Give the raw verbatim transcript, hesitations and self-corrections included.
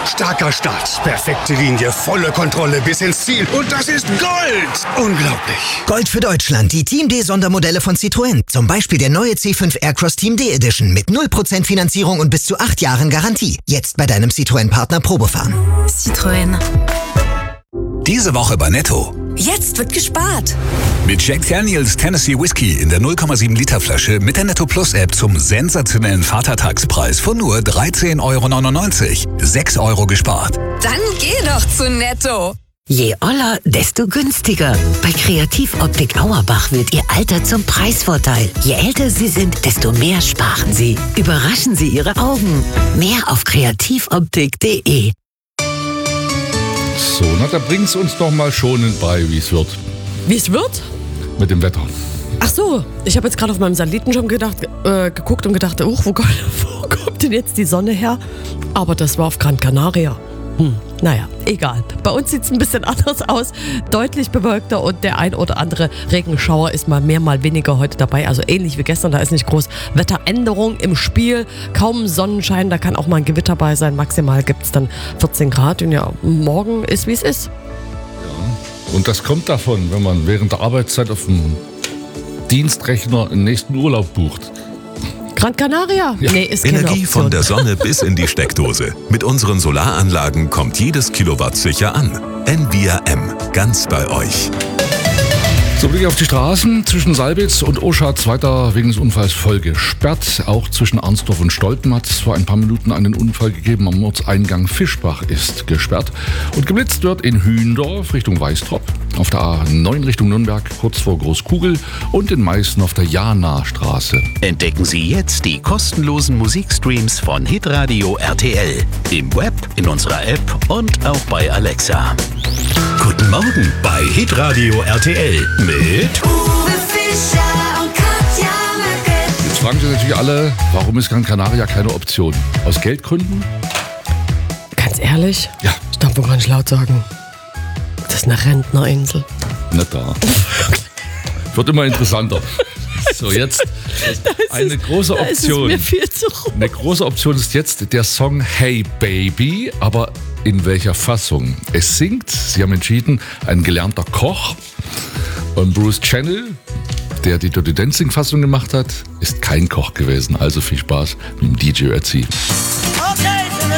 Starker Start, perfekte Linie, volle Kontrolle bis ins Ziel. Und das ist Gold! Unglaublich. Gold für Deutschland, die Team D Sondermodelle von Citroën. Zum Beispiel der neue C fünf Aircross Team D Edition mit null Prozent Finanzierung und bis zu acht Jahren Garantie. Jetzt bei deinem Citroën-Partner Probefahren. Citroën. Diese Woche bei Netto. Jetzt wird gespart. Mit Jack Daniels Tennessee Whiskey in der null Komma sieben Liter Flasche mit der Netto Plus App zum sensationellen Vatertagspreis von nur dreizehn Euro neunundneunzig. sechs Euro gespart. Dann geh doch zu Netto. Je oller, desto günstiger. Bei Kreativoptik Auerbach wird Ihr Alter zum Preisvorteil. Je älter Sie sind, desto mehr sparen Sie. Überraschen Sie Ihre Augen. Mehr auf kreativoptik punkt de. So, na, da bringt's uns doch mal schonend bei, wie es wird. Wie es wird? Mit dem Wetter. Ach so, ich habe jetzt gerade auf meinem Satellitenschirm gedacht, äh, geguckt und gedacht, oh, wo, wo kommt denn jetzt die Sonne her? Aber das war auf Gran Canaria. Hm, naja, egal. Bei uns sieht es ein bisschen anders aus. Deutlich bewölkter und der ein oder andere Regenschauer ist mal mehr, mal weniger heute dabei. Also ähnlich wie gestern, da ist nicht groß Wetteränderung im Spiel. Kaum Sonnenschein, da kann auch mal ein Gewitter bei sein. Maximal gibt es dann vierzehn Grad und ja, morgen ist wie es ist. Ja, und das kommt davon, wenn man während der Arbeitszeit auf dem Dienstrechner den nächsten Urlaub bucht. Gran Canaria? Ja. Nee, ist keine Energie Option. von der Sonne bis in die Steckdose. Mit unseren Solaranlagen kommt jedes Kilowatt sicher an. Envia M, ganz bei euch. So, Blick auf die Straßen. Zwischen Salbitz und Oschatz weiter wegen des Unfalls voll gesperrt. Auch zwischen Arnsdorf und Stolpen hat es vor ein paar Minuten einen Unfall gegeben. Am Ortseingang Fischbach ist gesperrt. Und geblitzt wird in Hündorf Richtung Weißtrop, auf der A neun Richtung Nürnberg kurz vor Großkugel und in Meißen auf der Jana-Straße. Entdecken Sie jetzt die kostenlosen Musikstreams von Hitradio R T L. Im Web, in unserer App und auch bei Alexa. Guten Morgen bei Hitradio R T L mit Uwe Fischer und Katja Möcke. Jetzt fragen sich natürlich alle, warum ist Gran Canaria keine Option? Aus Geldgründen? Ganz ehrlich? Ja. Ich darf wohl gar nicht laut sagen. Das ist eine Rentnerinsel. Nicht da. Wird immer interessanter. So, jetzt eine große Option. Das ist mir viel zu rum. Eine große Option ist jetzt der Song Hey Baby, aber in welcher Fassung? Es singt, sie haben entschieden, ein gelernter Koch. Und Bruce Channel, der die Dirty Dancing Fassung gemacht hat, ist kein Koch gewesen. Also viel Spaß mit dem D J Ötzi.